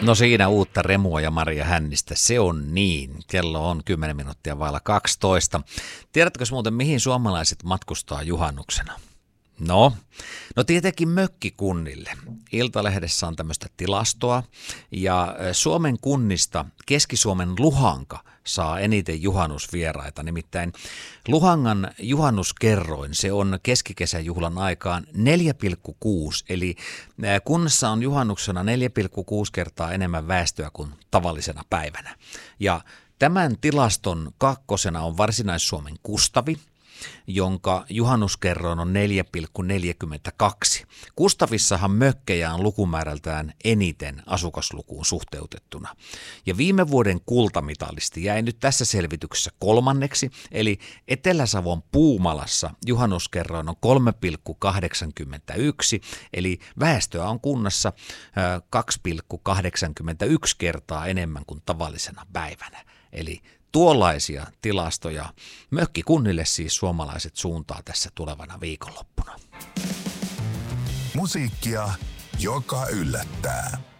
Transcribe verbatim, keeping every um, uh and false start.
No siinä uutta Remua ja Maria Hännistä, se on niin. Kello on kymmenen minuuttia vailla kaksitoista. Tiedätkö muuten, mihin suomalaiset matkustaa juhannuksena? No, no tietenkin mökkikunnille. Iltalehdessä on tämmöistä tilastoa ja Suomen kunnista Keski-Suomen Luhanka saa eniten juhannusvieraita. Nimittäin Luhangan juhannuskerroin, se on keskikesäjuhlan aikaan neljä pilkku kuusi, eli kunnassa on juhannuksena neljä pilkku kuusi kertaa enemmän väestöä kuin tavallisena päivänä. Ja tämän tilaston kakkosena on Varsinais-Suomen Kustavi, jonka juhannuskerroin on neljä pilkku neljäkymmentäkaksi. Kustavissahan mökkejä on lukumäärältään eniten asukaslukuun suhteutettuna. Ja viime vuoden kultamitalisti jäi nyt tässä selvityksessä kolmanneksi, eli Etelä-Savon Puumalassa juhannuskerroin on kolme pilkku kahdeksankymmentäyksi, eli väestöä on kunnassa kaksi pilkku kahdeksankymmentäyksi kertaa enemmän kuin tavallisena päivänä. Eli tuollaisia tilastoja mökkikunnille siis suomalaiset suuntaa tässä tulevana viikonloppuna. Musiikkia, joka yllättää.